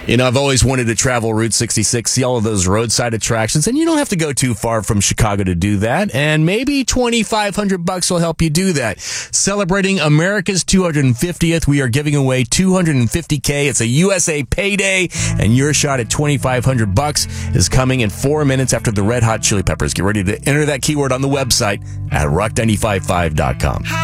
You know, I've always wanted to travel Route 66, see all of those roadside attractions, and you don't have to go too far from Chicago to do that. And maybe $2,500 will help you do that. Celebrating America's 250th, we are giving away $250K. It's a USA payday, and your shot at $2,500 is coming in 4 minutes after the Red Hot Chili Peppers. Get ready to enter that keyword on the website at rock955.com.